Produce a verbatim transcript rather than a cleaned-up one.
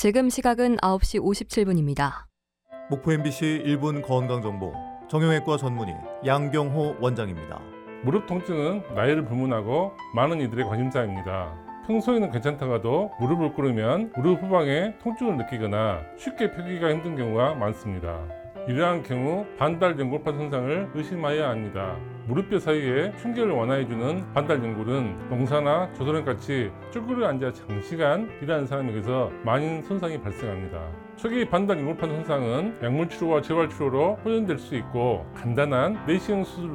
지금 시각은 아홉 시 오십칠 분입니다. 목포 엠비씨 일 분 건강정보 정형외과 전문의 양경호 원장입니다. 무릎 통증은 나이를 불문하고 많은 이들의 관심사입니다. 평소에는 괜찮다가도 무릎을 꿇으면 무릎 후방에 통증을 느끼거나 쉽게 펴기가 힘든 경우가 많습니다. 이러한 경우 반달연골판 손상을 의심해야 합니다. 무릎뼈 사이에 충격을 완화해주는 반달연골은 농사나 조선같이 쭈그려 앉아 장시간 일하는 사람에게서 많은 손상이 발생합니다. 초기 반달연골판 손상은 약물치료와 재활치료로 호전될 수 있고 간단한 내시경 수술